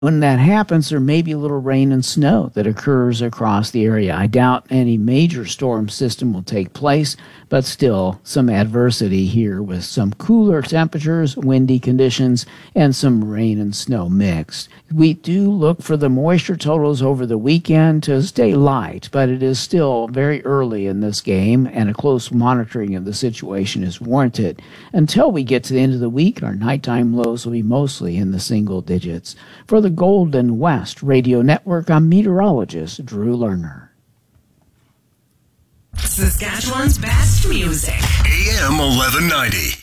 When that happens, there may be a little rain and snow that occurs across the area. I doubt any major storm system will take place, but still some adversity here with some cooler temperatures, windy conditions, and some rain and snow mixed. We do look for the moisture totals over the weekend to stay light, but it is still very early in this game, and a close monitoring of the situation is warranted. Until we get to the end of the week, our nighttime lows will be mostly in the single digits. For the Golden West Radio Network, I'm meteorologist Drew Lerner. Saskatchewan's best music. AM 1190.